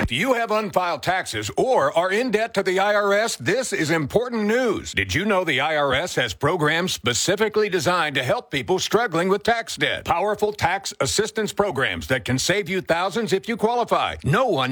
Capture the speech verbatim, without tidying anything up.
Do you have unfiled taxes or are in debt to the I R S? This is important news. Did you know the I R S has programs specifically designed to help people struggling with tax debt? Powerful tax assistance programs that can save you thousands if you qualify. No one